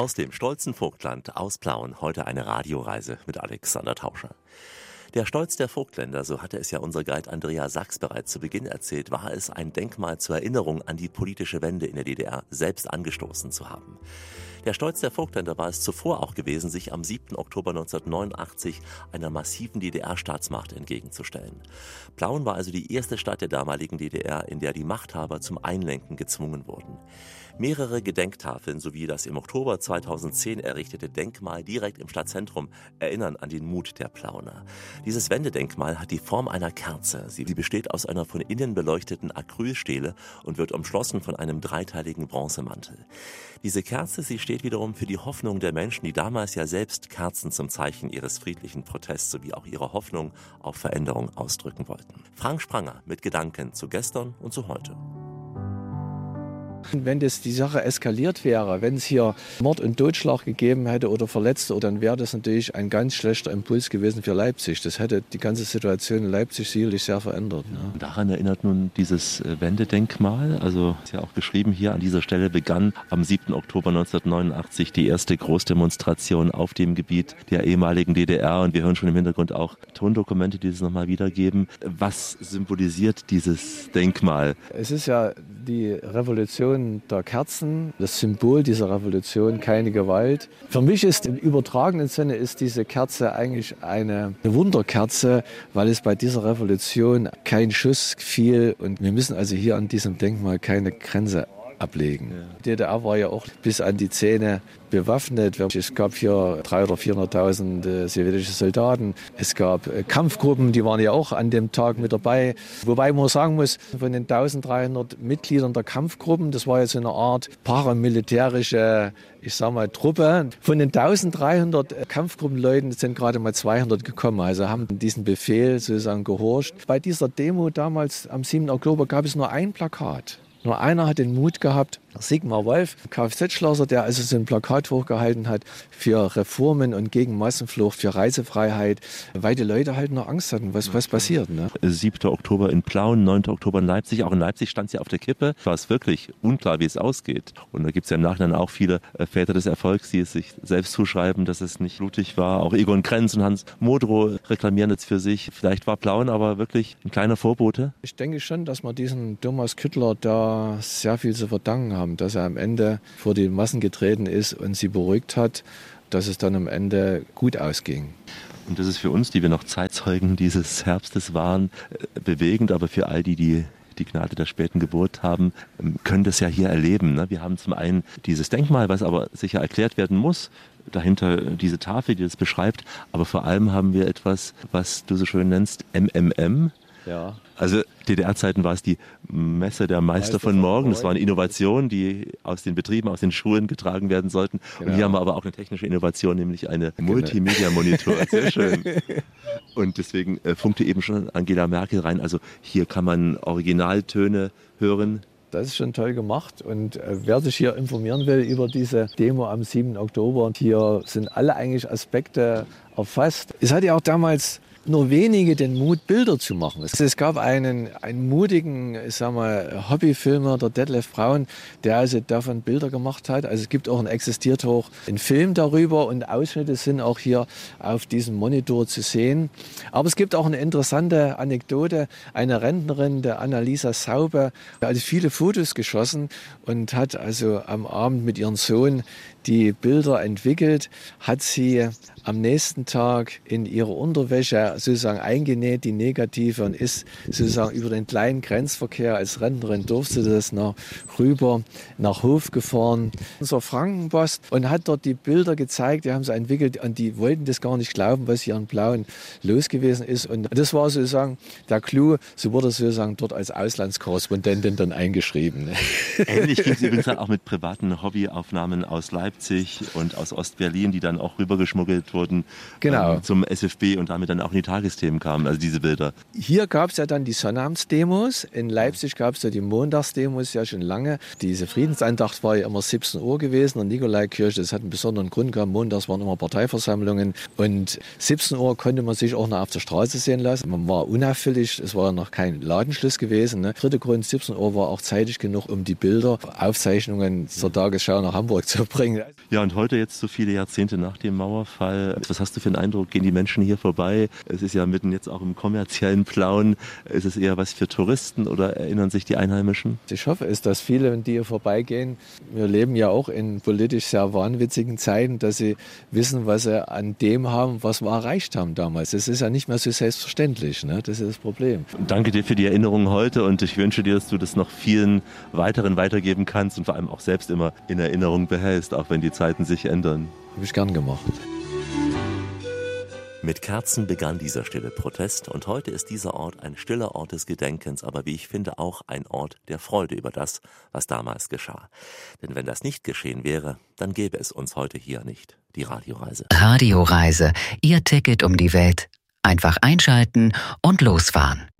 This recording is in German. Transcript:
Aus dem stolzen Vogtland, aus Plauen, heute eine Radioreise mit Alexander Tauscher. Der Stolz der Vogtländer, so hatte es ja unser Guide Andrea Sachs bereits zu Beginn erzählt, war es, ein Denkmal zur Erinnerung an die politische Wende in der DDR selbst angestoßen zu haben. Der Stolz der Vogtländer war es zuvor auch gewesen, sich am 7. Oktober 1989 einer massiven DDR-Staatsmacht entgegenzustellen. Plauen war also die erste Stadt der damaligen DDR, in der die Machthaber zum Einlenken gezwungen wurden. Mehrere Gedenktafeln sowie das im Oktober 2010 errichtete Denkmal direkt im Stadtzentrum erinnern an den Mut der Plauener. Dieses Wendedenkmal hat die Form einer Kerze. Sie besteht aus einer von innen beleuchteten Acrylstele und wird umschlossen von einem dreiteiligen Bronzemantel. Diese Kerze, sie steht wiederum für die Hoffnung der Menschen, die damals ja selbst Kerzen zum Zeichen ihres friedlichen Protests sowie auch ihre Hoffnung auf Veränderung ausdrücken wollten. Frank Spranger mit Gedanken zu gestern und zu heute. Wenn das die Sache eskaliert wäre, wenn es hier Mord und Totschlag gegeben hätte oder Verletzte, dann wäre das natürlich ein ganz schlechter Impuls gewesen für Leipzig. Das hätte die ganze Situation in Leipzig sicherlich sehr verändert. Ja. Daran erinnert nun dieses Wendedenkmal, also ist ja auch geschrieben hier, an dieser Stelle begann am 7. Oktober 1989 die erste Großdemonstration auf dem Gebiet der ehemaligen DDR, und wir hören schon im Hintergrund auch Tondokumente, die das nochmal wiedergeben. Was symbolisiert dieses Denkmal? Es ist ja die Revolution der Kerzen, das Symbol dieser Revolution, keine Gewalt. Für mich ist im übertragenen Sinne ist diese Kerze eigentlich eine Wunderkerze, weil es bei dieser Revolution kein Schuss fiel, und wir müssen also hier an diesem Denkmal keine Grenze ablegen. Ja. Die DDR war ja auch bis an die Zähne bewaffnet. Es gab hier 300.000 oder 400.000 sowjetische Soldaten. Es gab Kampfgruppen, die waren ja auch an dem Tag mit dabei. Wobei man sagen muss, von den 1300 Mitgliedern der Kampfgruppen, das war jetzt eine Art paramilitärische, Truppe. Von den 1300 Kampfgruppenleuten sind gerade mal 200 gekommen, also haben diesen Befehl sozusagen gehorcht. Bei dieser Demo damals am 7. Oktober gab es nur ein Plakat. Nur einer hat den Mut gehabt, Sigmar Wolf, Kfz-Schlosser, der also so ein Plakat hochgehalten hat für Reformen und gegen Massenflucht, für Reisefreiheit, weil die Leute halt noch Angst hatten, was passiert. Ne? 7. Oktober in Plauen, 9. Oktober in Leipzig. Auch in Leipzig stand es ja auf der Kippe. War es wirklich unklar, wie es ausgeht. Und da gibt es ja im Nachhinein auch viele Väter des Erfolgs, die es sich selbst zuschreiben, dass es nicht blutig war. Auch Egon Krenz und Hans Modrow reklamieren jetzt für sich. Vielleicht war Plauen aber wirklich ein kleiner Vorbote. Ich denke schon, dass wir diesen Thomas Küttler da sehr viel zu verdanken haben, dass er am Ende vor die Massen getreten ist und sie beruhigt hat, dass es dann am Ende gut ausging. Und das ist für uns, die wir noch Zeitzeugen dieses Herbstes waren, bewegend, aber für all die Gnade der späten Geburt haben, können das ja hier erleben. Ne? Wir haben zum einen dieses Denkmal, was aber sicher erklärt werden muss, dahinter diese Tafel, die das beschreibt, aber vor allem haben wir etwas, was du so schön nennst, MMM. Ja. Also DDR-Zeiten war es die Messe der Meister von morgen. Das war eine Innovation, die aus den Betrieben, aus den Schulen getragen werden sollten. Genau. Und hier haben wir aber auch eine technische Innovation, nämlich eine Multimedia-Monitor. Sehr schön. Und deswegen funkte eben schon Angela Merkel rein. Also hier kann man Originaltöne hören. Das ist schon toll gemacht, und wer sich hier informieren will über diese Demo am 7. Oktober, hier sind alle eigentlich Aspekte erfasst. Es hat ja auch damals nur wenige den Mut, Bilder zu machen. Es gab einen mutigen, Hobbyfilmer, der Detlef Braun, der also davon Bilder gemacht hat. Also es gibt auch existiert auch ein Film darüber, und Ausschnitte sind auch hier auf diesem Monitor zu sehen. Aber es gibt auch eine interessante Anekdote. Eine Rentnerin, der Annalisa Saube, hat also viele Fotos geschossen und hat also am Abend mit ihrem Sohn die Bilder entwickelt, hat sie am nächsten Tag in ihre Unterwäsche sozusagen eingenäht, die negative, und ist sozusagen über den kleinen Grenzverkehr als Rentnerin, durfte das rüber nach Hof gefahren zur Frankenpost und hat dort die Bilder gezeigt, die haben sie entwickelt, und die wollten das gar nicht glauben, was hier in Plauen los gewesen ist. Und das war sozusagen der Clou, so wurde sozusagen dort als Auslandskorrespondentin dann eingeschrieben. Ähnlich ging es übrigens auch mit privaten Hobbyaufnahmen aus Leipzig und aus Ostberlin, die dann auch rübergeschmuggelt wurden, genau, zum SFB und damit dann auch in die Tagesthemen kamen, also diese Bilder. Hier gab es ja dann die Sonnabends-Demos. In Leipzig gab es ja die Montagsdemos ja schon lange. Diese Friedensandacht war ja immer 17 Uhr gewesen. In der Nikolaikirche, das hat einen besonderen Grund gehabt. Montags waren immer Parteiversammlungen. Und 17 Uhr konnte man sich auch noch auf der Straße sehen lassen. Man war unauffällig, es war noch kein Ladenschluss gewesen. Ne? Dritter Grund, 17 Uhr war auch zeitig genug, um die Bilder, Aufzeichnungen zur Tagesschau nach Hamburg zu bringen. Ja, und heute jetzt so viele Jahrzehnte nach dem Mauerfall, was hast du für einen Eindruck? Gehen die Menschen hier vorbei? Es ist ja mitten jetzt auch im kommerziellen Plauen. Ist es eher was für Touristen oder erinnern sich die Einheimischen? Ich hoffe es, dass viele, die hier vorbeigehen, wir leben ja auch in politisch sehr wahnwitzigen Zeiten, dass sie wissen, was sie an dem haben, was wir erreicht haben damals. Das ist ja nicht mehr so selbstverständlich, ne? Das ist das Problem. Danke dir für die Erinnerungen heute und ich wünsche dir, dass du das noch vielen weiteren weitergeben kannst und vor allem auch selbst immer in Erinnerung behältst, auch wenn die Zeiten sich ändern. Habe ich gern gemacht. Mit Kerzen begann dieser stille Protest und heute ist dieser Ort ein stiller Ort des Gedenkens, aber wie ich finde auch ein Ort der Freude über das, was damals geschah. Denn wenn das nicht geschehen wäre, dann gäbe es uns heute hier nicht, die Radioreise. Radioreise, Ihr Ticket um die Welt. Einfach einschalten und losfahren.